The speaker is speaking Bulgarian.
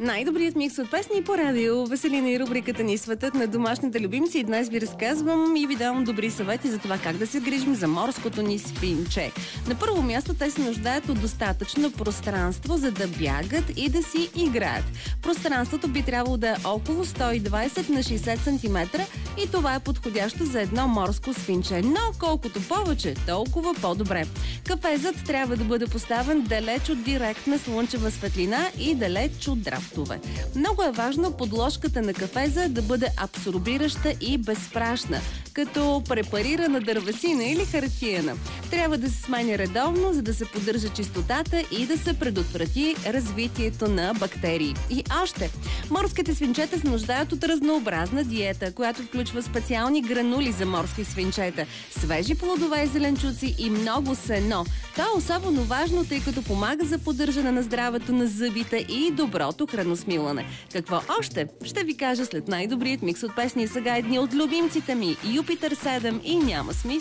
Най-добрият микс от песни по радио. Веселина и рубриката ни Светът на домашните любимци. И днес ви разказвам и ви давам добри съвети за това как да се грижим за морското ни свинче. На първо място те се нуждаят от достатъчно пространство, за да бягат и да си играят. Пространството би трябвало да е около 120 на 60 см и това е подходящо за едно морско свинче. Но колкото повече, толкова по-добре. Кафезът трябва да бъде поставен далеч от директна слънчева светлина и далеч от драфтове. Много е важно подложката на кафеза да бъде абсорбираща и безпрашна, като препарирана дървесина или хартиена. Трябва да се сменя редовно, за да се поддържа чистотата и да се предотврати развитието на бактерии. И още, морските свинчета се нуждаят от разнообразна диета, която включва специални гранули за морски свинчета, свежи плодове и зеленчуци и много сено. Това е особено важно, тъй като помага за поддържане на здравето на зъбите и доброто храносмилане. Какво още? Ще ви кажа след най-добрият микс от песни. Сега едни от любимците ми, Юпитер 7 и Няма смисъл.